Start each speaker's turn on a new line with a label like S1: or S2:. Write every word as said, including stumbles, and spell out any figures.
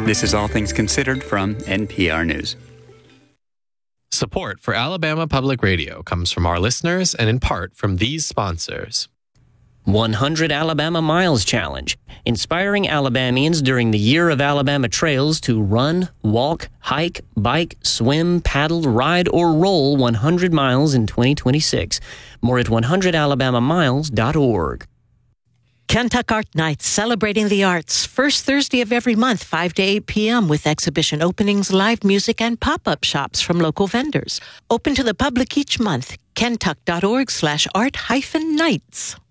S1: This is All Things Considered from N P R News.
S2: Support for Alabama Public Radio comes from our listeners and in part from these sponsors.
S3: one hundred Alabama Miles Challenge, inspiring Alabamians during the Year of Alabama Trails to run, walk, hike, bike, swim, paddle, ride, or roll one hundred miles in twenty twenty-six. More at one hundred alabama miles dot org.
S4: Kentuck Art Nights, celebrating the arts. First Thursday of every month, five to eight p.m. with exhibition openings, live music, and pop-up shops from local vendors. Open to the public each month. kentuck dot org slash art hyphen nights.